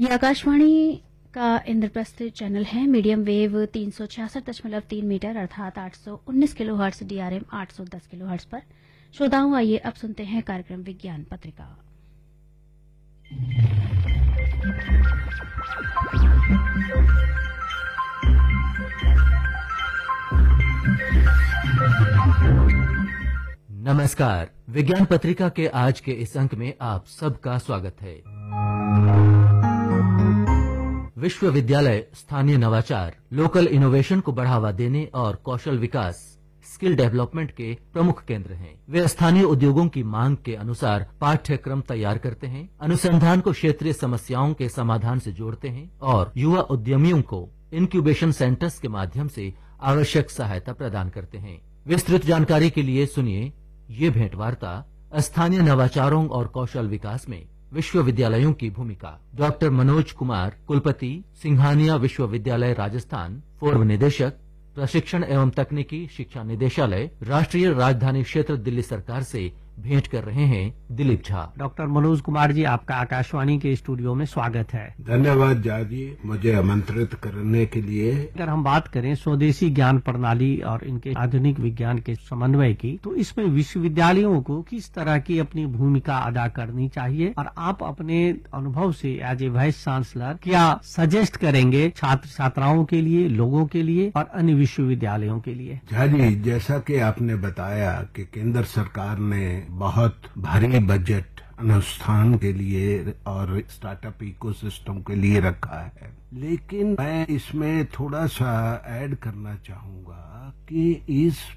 ये आकाशवाणी का इंद्रप्रस्थ चैनल है। मीडियम वेव 366.3 मीटर अर्थात 819 किलोहर्ट्ज, DRM 810 किलोहर्ट्ज पर। श्रोताओं, आइए अब सुनते हैं कार्यक्रम विज्ञान पत्रिका। नमस्कार। विज्ञान पत्रिका के आज के इस अंक में आप सबका स्वागत है। विश्वविद्यालय स्थानीय नवाचार, लोकल इनोवेशन को बढ़ावा देने और कौशल विकास, स्किल डेवलपमेंट के प्रमुख केंद्र हैं। वे स्थानीय उद्योगों की मांग के अनुसार पाठ्यक्रम तैयार करते हैं, अनुसंधान को क्षेत्रीय समस्याओं के समाधान से जोड़ते हैं और युवा उद्यमियों को इंक्यूबेशन सेंटर्स के माध्यम से आवश्यक सहायता प्रदान करते हैं। विस्तृत जानकारी के लिए सुनिए ये भेंटवार्ता स्थानीय नवाचारों और कौशल विकास में विश्वविद्यालयों की भूमिका। डॉक्टर मनोज कुमार, कुलपति, सिंघानिया विश्वविद्यालय राजस्थान, पूर्व निदेशक, प्रशिक्षण एवं तकनीकी शिक्षा निदेशालय, राष्ट्रीय राजधानी क्षेत्र दिल्ली सरकार से भेंट कर रहे हैं दिलीप झा। डॉक्टर मनोज कुमार जी, आपका आकाशवाणी के स्टूडियो में स्वागत है। धन्यवाद झा जी, मुझे आमंत्रित करने के लिए। अगर हम बात करें स्वदेशी ज्ञान प्रणाली और इनके आधुनिक विज्ञान के समन्वय की, तो इसमें विश्वविद्यालयों को किस तरह की अपनी भूमिका अदा करनी चाहिए और आप अपने अनुभव से एज ए वाइस चांसलर क्या सजेस्ट करेंगे छात्र छात्राओं के लिए, लोगों के लिए और अन्य विश्वविद्यालयों के लिए? झा जी, जैसा कि आपने बताया कि केंद्र सरकार ने बहुत भारी बजट अनुष्ठान के लिए और स्टार्टअप इकोसिस्टम के लिए रखा है, लेकिन मैं इसमें थोड़ा सा ऐड करना चाहूंगा कि इस